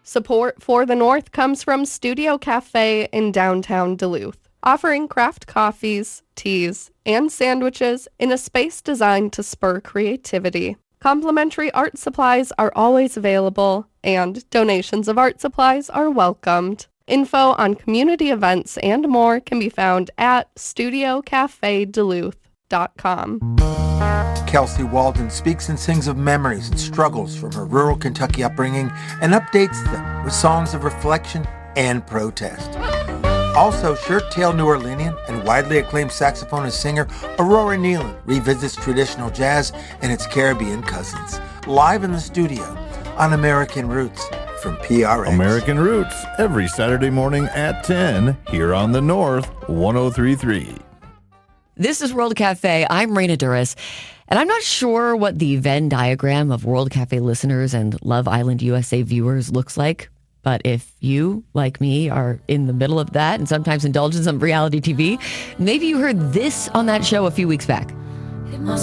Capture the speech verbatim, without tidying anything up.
Support for the North comes from Studio Cafe in downtown Duluth, offering craft coffees, teas, and sandwiches in a space designed to spur creativity. Complimentary art supplies are always available, and donations of art supplies are welcomed. Info on community events and more can be found at studio cafe duluth dot com. Kelsey Walden speaks and sings of memories and struggles from her rural Kentucky upbringing and updates them with songs of reflection and protest. Also, shirt-tailed New Orleanian and widely acclaimed saxophonist singer Aurora Nealon revisits traditional jazz and its Caribbean cousins, live in the studio on American Roots from P R X. American Roots, every Saturday morning at ten, here on the North, one oh three point three. This is World Cafe. I'm Raina Duras, and I'm not sure what the Venn diagram of World Cafe listeners and Love Island U S A viewers looks like. But if you, like me, are in the middle of that and sometimes indulge in some reality T V, maybe you heard this on that show a few weeks back.